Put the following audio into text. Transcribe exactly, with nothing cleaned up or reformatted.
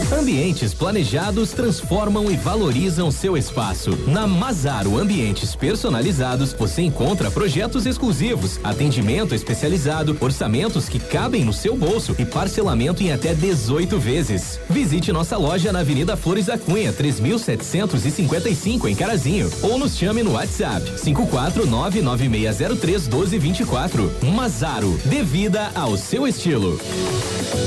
Ambientes planejados transformam e valorizam seu espaço. Na Mazaro Ambientes Personalizados, você encontra projetos exclusivos, atendimento especializado, orçamentos que cabem no seu bolso e parcelamento em até dezoito vezes. Visite nossa loja na Avenida Flores da Cunha, três mil setecentos e cinquenta e cinco, em Carazinho, ou nos chame no WhatsApp cinco quatro nove nove seis zero três um dois dois quatro. Mazaro, dê vida ao seu estilo.